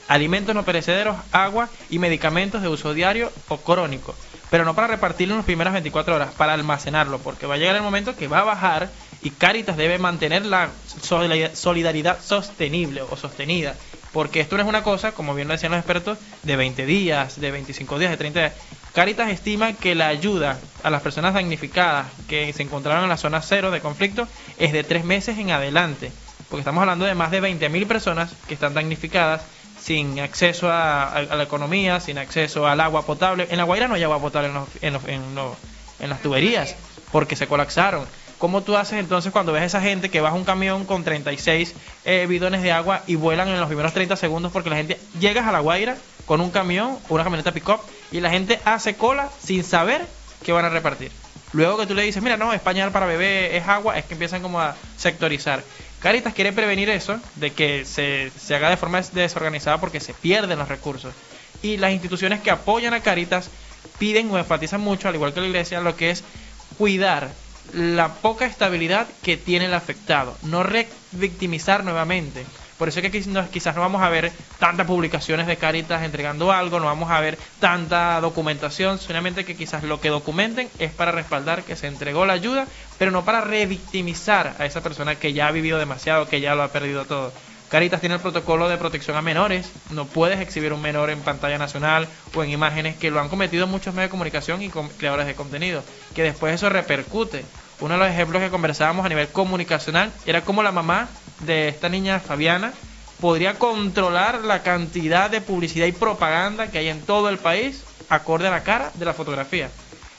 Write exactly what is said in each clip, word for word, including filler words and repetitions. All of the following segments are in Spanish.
alimentos no perecederos, agua y medicamentos de uso diario o crónico, pero no para repartirlo en las primeras veinticuatro horas, para almacenarlo, porque va a llegar el momento que va a bajar y Cáritas debe mantener la solidaridad sostenible o sostenida, porque esto no es una cosa, como bien lo decían los expertos, de veinte días, de veinticinco días, de treinta días. Cáritas estima que la ayuda a las personas damnificadas que se encontraron en la zona cero de conflicto es de tres meses en adelante, porque estamos hablando de más de veinte mil personas que están damnificadas, sin acceso a, a, a la economía, sin acceso al agua potable. En La Guaira no hay agua potable en, los, en, los, en, los, en las tuberías, porque se colapsaron. ¿Cómo tú haces entonces cuando ves a esa gente que baja un camión con treinta y seis eh, bidones de agua y vuelan en los primeros treinta segundos? Porque la gente, llegas a La Guaira con un camión o una camioneta pick-up y la gente hace cola sin saber que van a repartir. Luego que tú le dices, mira, no, es pañal para bebé, es agua, es que empiezan como a sectorizar. Cáritas quiere prevenir eso, de que se, se haga de forma desorganizada porque se pierden los recursos. Y las instituciones que apoyan a Cáritas piden o enfatizan mucho, al igual que la iglesia, lo que es cuidar la poca estabilidad que tiene el afectado, no revictimizar nuevamente. Por eso es que quizás no vamos a ver tantas publicaciones de Cáritas entregando algo, no vamos a ver tanta documentación, solamente que quizás lo que documenten es para respaldar que se entregó la ayuda, pero no para revictimizar a esa persona que ya ha vivido demasiado, que ya lo ha perdido todo. Cáritas tiene el protocolo de protección a menores, no puedes exhibir un menor en pantalla nacional o en imágenes, que lo han cometido muchos medios de comunicación y creadores de contenido, que después eso repercute. Uno de los ejemplos que conversábamos a nivel comunicacional era cómo la mamá de esta niña Fabiana podría controlar la cantidad de publicidad y propaganda que hay en todo el país acorde a la cara de la fotografía.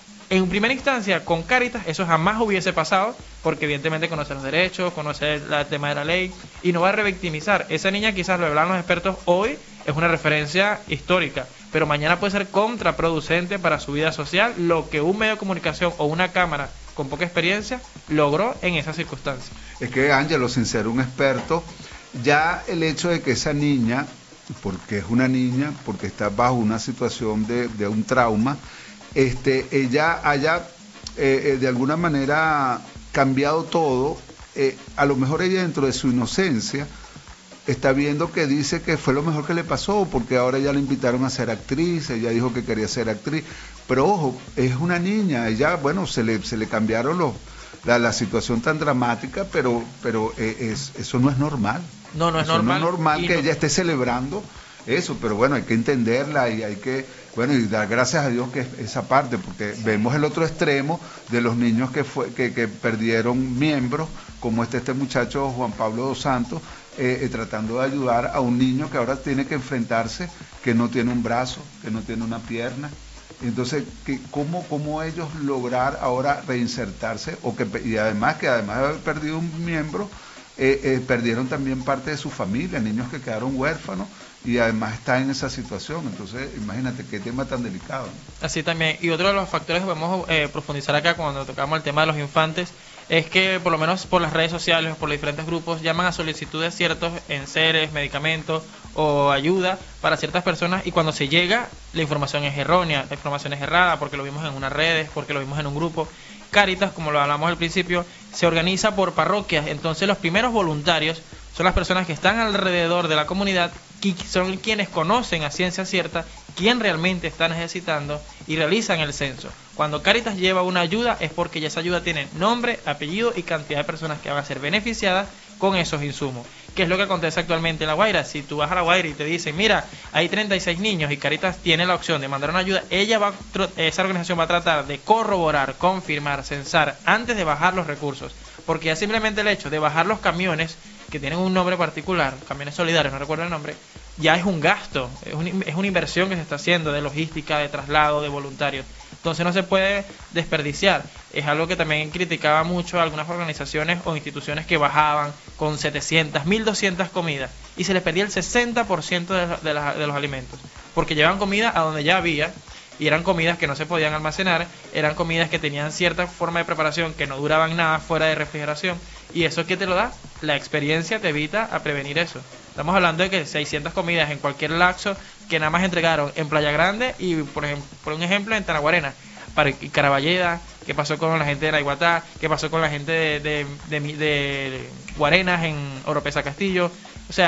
En primera instancia, con Cáritas eso jamás hubiese pasado, porque evidentemente conoce los derechos, conoce el tema de la ley y no va a revictimizar. Esa niña, quizás lo hablan los expertos hoy, es una referencia histórica, pero mañana puede ser contraproducente para su vida social lo que un medio de comunicación o una cámara con poca experiencia logró en esas circunstancias. Es que, Ángelo, sin ser un experto, ya el hecho de que esa niña, porque es una niña, porque está bajo una situación de, de un trauma, este, ella haya eh, eh, de alguna manera cambiado todo, eh, a lo mejor ella dentro de su inocencia está viendo que dice que fue lo mejor que le pasó, porque ahora ya la invitaron a ser actriz, ella dijo que quería ser actriz, pero ojo, es una niña, ella, bueno, se le, se le cambiaron los, la, la situación tan dramática, pero, pero eh, es, eso no es normal. No, no es eso normal. No es normal que no... ella esté celebrando eso, pero bueno, hay que entenderla y hay que, bueno, y dar gracias a Dios que esa parte, porque vemos el otro extremo de los niños que fue que, que perdieron miembros, como este este muchacho Juan Pablo dos Santos, eh, eh, tratando de ayudar a un niño que ahora tiene que enfrentarse, que no tiene un brazo, que no tiene una pierna. Entonces, que, ¿cómo, ¿cómo ellos lograr ahora reinsertarse? O que, y además que además de haber perdido un miembro, eh, eh, perdieron también parte de su familia, niños que quedaron huérfanos, y además está en esa situación. Entonces, imagínate qué tema tan delicado, ¿no? Así también. Y otro de los factores que podemos eh, profundizar acá cuando tocamos el tema de los infantes es que por lo menos por las redes sociales, por los diferentes grupos, llaman a solicitudes ciertos enseres, medicamentos o ayuda para ciertas personas, y cuando se llega la información es errónea, la información es errada, porque lo vimos en unas redes, porque lo vimos en un grupo. Cáritas, como lo hablamos al principio, se organiza por parroquias, entonces los primeros voluntarios son las personas que están alrededor de la comunidad, que son quienes conocen a ciencia cierta quién realmente está necesitando y realizan el censo. Cuando Cáritas lleva una ayuda es porque ya esa ayuda tiene nombre, apellido y cantidad de personas que van a ser beneficiadas con esos insumos. ¿Qué es lo que acontece actualmente en La Guaira? Si tú vas a La Guaira y te dicen, mira, hay treinta y seis niños y Cáritas tiene la opción de mandar una ayuda, ella va, esa organización va a tratar de corroborar, confirmar, censar antes de bajar los recursos, porque ya simplemente el hecho de bajar los camiones que tienen un nombre particular, camiones solidarios, no recuerdo el nombre, ya es un gasto, es, un, es una inversión que se está haciendo de logística, de traslado, de voluntarios. Entonces no se puede desperdiciar. Es algo que también criticaba mucho a algunas organizaciones o instituciones que bajaban con setecientas, mil doscientas comidas y se les perdía el sesenta por ciento de, de, la, de los alimentos, porque llevaban comida a donde ya había, y eran comidas que no se podían almacenar, eran comidas que tenían cierta forma de preparación que no duraban nada fuera de refrigeración. ¿Y eso qué te lo da? La experiencia te evita a prevenir eso. Estamos hablando de que seiscientas comidas en cualquier lapso que nada más entregaron en Playa Grande y, por ejemplo, por un ejemplo, en Tanaguarena, para Caraballeda, qué pasó con la gente de Naiguatá, qué pasó con la gente de, de, de, de, de Guarenas en Oropesa Castillo. O sea,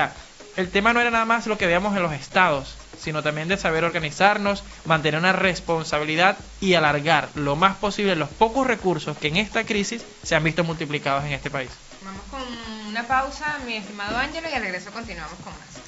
el tema no era nada más lo que veíamos en los estados, sino también de saber organizarnos, mantener una responsabilidad y alargar lo más posible los pocos recursos que en esta crisis se han visto multiplicados en este país. Vamos con una pausa, mi estimado Ángelo, y al regreso continuamos con más.